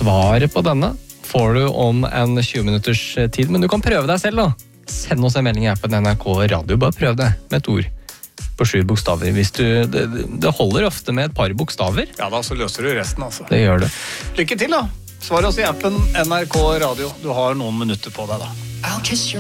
Svaret på denne får du om en 20 minutters tid, men du kan prøve deg selv da. Send oss en melding her på NRK Radio, bare prøv det med et ord på 7 bokstaver. Hvis det holder ofte med et par bokstaver. Ja da, så løser du resten altså. Det gjør det. Lykke til da. Svar oss i appen NRK Radio. Du har noen minutter på deg da.